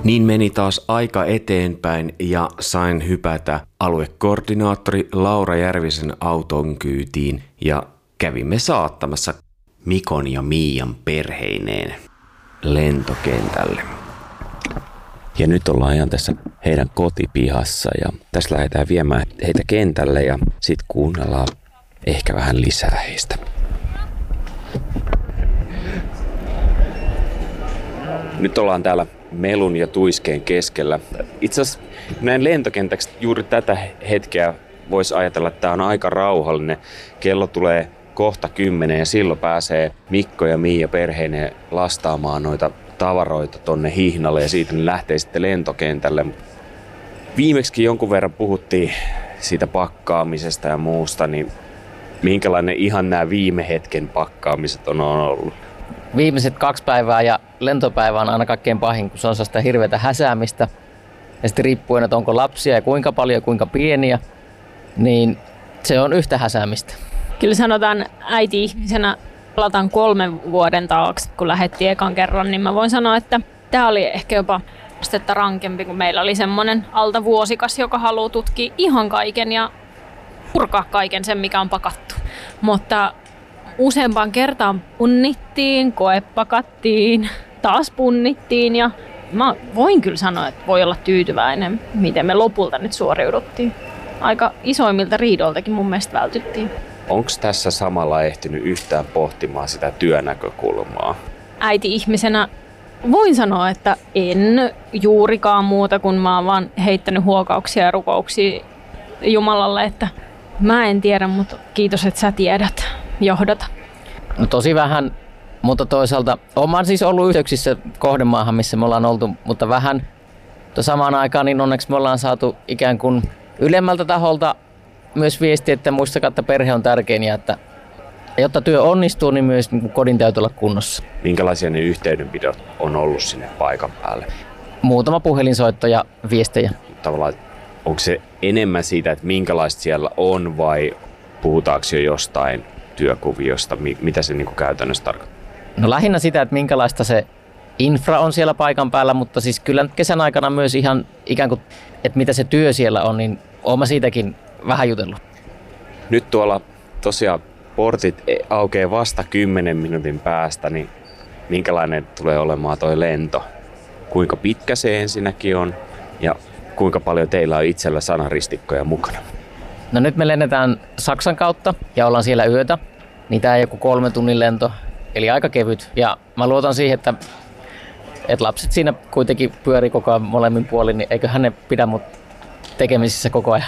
Niin meni taas aika eteenpäin ja sain hypätä aluekoordinaattori Laura Järvisen auton kyytiin ja kävimme saattamassa Mikon ja Miian perheineen lentokentälle. Ja nyt ollaan ihan tässä heidän kotipihassa ja tässä lähdetään viemään heitä kentälle ja sitten kuunnellaan ehkä vähän lisää heistä. Nyt ollaan täällä melun ja tuiskeen keskellä. Itse asiassa näin lentokentäksi juuri tätä hetkeä voisi ajatella, että tämä on aika rauhallinen. Kello tulee kohta 10 ja silloin pääsee Mikko ja Miia perheineen lastaamaan noita tavaroita tonne hihnalle ja siitä ne lähtee sitten lentokentälle. Viimeksikin jonkun verran puhuttiin siitä pakkaamisesta ja muusta, niin minkälainen ihan nämä viime hetken pakkaamiset on ollut? Viimeiset 2 päivää ja lentopäivä on aina kaikkein pahin, kun se on sitä hirveätä häsäämistä. Ja sitten riippuen, että onko lapsia ja kuinka paljon ja kuinka pieniä, niin se on yhtä häsäämistä. Kyllä sanotaan äiti-ihmisenä, palataan 3 vuoden taakse, kun lähdettiin ekan kerran, niin mä voin sanoa, että tämä oli ehkä jopa astetta rankempi, kun meillä oli semmoinen altavuosikas, joka haluaa tutkia ihan kaiken ja purkaa kaiken sen, mikä on pakattu. Mutta useampaan kertaan punnittiin, koepakattiin, taas punnittiin ja mä voin kyllä sanoa, että voi olla tyytyväinen, miten me lopulta nyt suoriuduttiin. Aika isoimmilta riidoiltakin mun mielestä vältyttiin. Onko tässä samalla ehtinyt yhtään pohtimaan sitä työnäkökulmaa? Äiti-ihmisenä voin sanoa, että en juurikaan muuta, kun mä oon vaan heittänyt huokauksia ja rukouksia Jumalalle, että mä en tiedä, mutta kiitos, että sä tiedät, johdata. No tosi vähän, mutta toisaalta olen siis ollut yhteyksissä kohdemaahan, missä me ollaan oltu, mutta vähän. Mutta samaan aikaan niin onneksi me ollaan saatu ikään kuin ylemmältä taholta myös viesti, että muistakaa, että perhe on tärkein ja että jotta työ onnistuu, niin myös kodin täytyy olla kunnossa. Minkälaisia ne yhteydenpidot on ollut sinne paikan päälle? Muutama puhelinsoitto ja viestejä. Tavallaan, onko se enemmän siitä, että minkälaista siellä on vai puhutaanko jo jostain työkuviosta? Mitä se niin kuin käytännössä tarkoittaa? No lähinnä sitä, että minkälaista se infra on siellä paikan päällä, mutta siis kyllä nyt kesän aikana myös ihan ikään kuin, että mitä se työ siellä on, niin olen mä siitäkin vähän jutellut. Nyt tuolla tosiaan portit aukeaa vasta 10 minuutin päästä, niin minkälainen tulee olemaan toi lento? Kuinka pitkä se ensinnäkin on ja kuinka paljon teillä on itsellä sanaristikkoja mukana? No nyt me lennetään Saksan kautta ja ollaan siellä yötä. Niin tää on joku 3 tunnin lento, eli aika kevyt. Ja mä luotan siihen, että lapset siinä kuitenkin pyörii koko ajan molemmin puolin, niin eiköhän ne pidä mut tekemisissä koko ajan.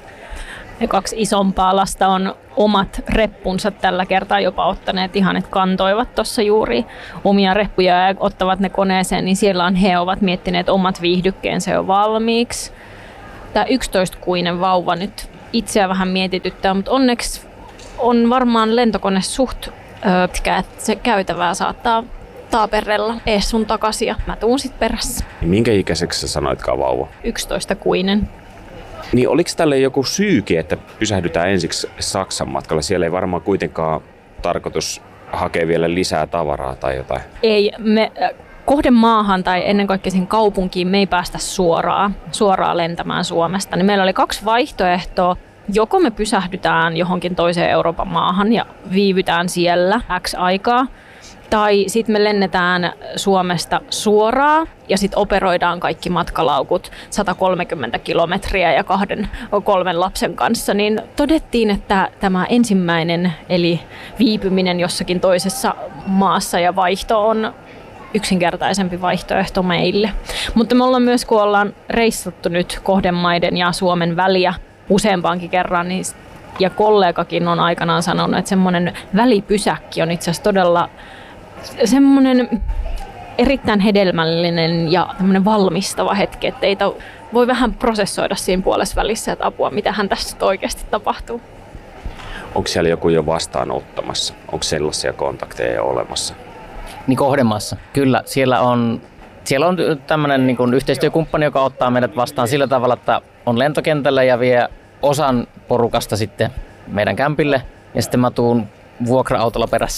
Ja 2 isompaa lasta on omat reppunsa tällä kertaa jopa ottaneet ihan, että kantoivat tuossa juuri omia reppuja ja ottavat ne koneeseen, niin siellä he ovat miettineet omat viihdykkeensä jo valmiiksi. Tämä 11-kuinen vauva nyt itseä vähän mietityttää, mutta onneksi on varmaan lentokone suht pitkä, että se käytävää saattaa taaperrella ees sun takaisin ja mä tuun sit perässä. Minkä ikäiseksi sä sanoitkaan vauva? 11-kuinen. Niin oliko tälle joku syykin, että pysähdytään ensiksi Saksan matkalla? Siellä ei varmaan kuitenkaan tarkoitus hakea vielä lisää tavaraa tai jotain. Ei, me kohdemaahan tai ennen kaikkea siihen kaupunkiin me ei päästä suoraan lentämään Suomesta. Niin meillä oli 2 vaihtoehtoa. Joko me pysähdytään johonkin toiseen Euroopan maahan ja viivytään siellä X aikaa. Tai sitten me lennetään Suomesta suoraan ja sitten operoidaan kaikki matkalaukut 130 kilometriä ja 2-3 lapsen kanssa. Niin todettiin, että tämä ensimmäinen eli viipyminen jossakin toisessa maassa ja vaihto on yksinkertaisempi vaihtoehto meille. Mutta me ollaan myös, kun ollaan reissattu nyt kohdemaiden ja Suomen väliä useampaankin kerran, niin ja kollegakin on aikanaan sanonut, että semmoinen välipysäkki on itse asiassa todella semmoinen erittäin hedelmällinen ja tämmöinen valmistava hetki, että ei voi vähän prosessoida siinä puolessa välissä, että apua, mitähän tässä oikeasti tapahtuu. Onko siellä joku jo vastaanottamassa? Onko sellaisia kontakteja jo olemassa? Niin kohdemaassa. Kyllä, siellä on tämmöinen niin kuin yhteistyökumppani, joka ottaa meidät vastaan sillä tavalla, että on lentokentällä ja vie osan porukasta sitten meidän kämpille ja sitten mä tuun vuokra-autolla perässä.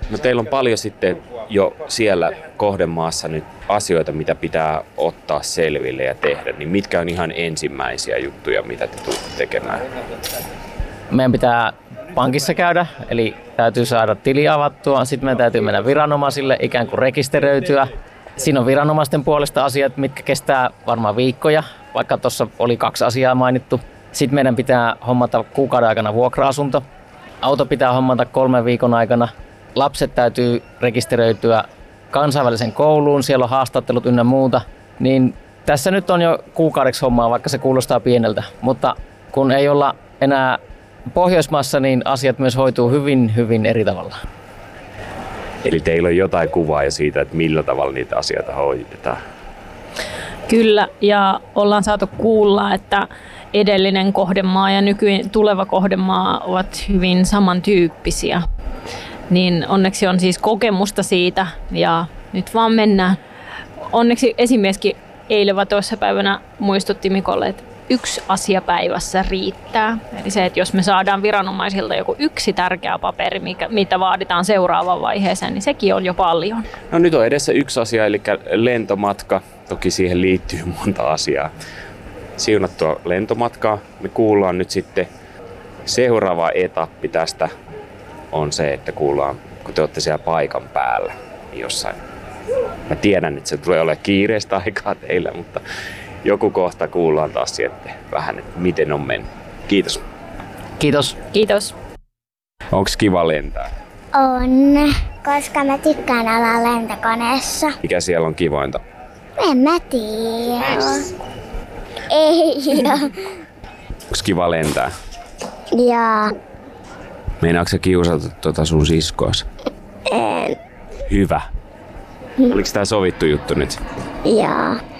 No teillä on paljon sitten jo siellä kohdemaassa nyt asioita, mitä pitää ottaa selville ja tehdä. Niin mitkä on ihan ensimmäisiä juttuja, mitä te tulette tekemään? Meidän pitää pankissa käydä, eli täytyy saada tili avattua. Sitten meidän täytyy mennä viranomaisille, ikään kuin rekisteröityä. Siinä on viranomaisten puolesta asiat, mitkä kestää varmaan viikkoja, vaikka tuossa oli 2 asiaa mainittu. Sitten meidän pitää hommata kuukauden aikana vuokra-asunto. Auto pitää hommata 3 viikon aikana. Lapset täytyy rekisteröityä kansainvälisen kouluun, siellä on haastattelut ynnä muuta. Niin tässä nyt on jo kuukaudeksi hommaa, vaikka se kuulostaa pieneltä. Mutta kun ei olla enää Pohjoismaassa, niin asiat myös hoituu hyvin, hyvin eri tavalla. Eli teillä on jotain kuvaa jo siitä, että millä tavalla niitä asioita hoidetaan. Kyllä, ja ollaan saatu kuulla, että edellinen kohdemaa ja tuleva kohdemaa ovat hyvin samantyyppisiä. Niin onneksi on siis kokemusta siitä ja nyt vaan mennään. Onneksi esimieskin eilen vai toissa päivänä muistutti Mikolle, että 1 asia päivässä riittää. Eli se, että jos me saadaan viranomaisilta joku 1 tärkeä paperi, mitä vaaditaan seuraavaan vaiheeseen, niin sekin on jo paljon. No nyt on edessä 1 asia, eli lentomatka. Toki siihen liittyy monta asiaa. Siunattua lentomatkaa. Me kuullaan nyt sitten seuraava etappi tästä on se, että kuullaan, kun te olette siellä paikan päällä jossain. Mä tiedän, että se tulee olemaan kiireistä aikaa teillä, mutta joku kohta kuullaan taas sitten vähän, että miten on mennyt. Kiitos. Kiitos. Kiitos. Onks kiva lentää? On, koska mä tykkään olla lentokoneessa. Mikä siellä on kivointa? En mä tiedä. Ei oo. Onks kiva lentää? Joo. Meinaatko sä kiusata sun siskoas? En. Hyvä. Oliko tää sovittu juttu nyt? Joo.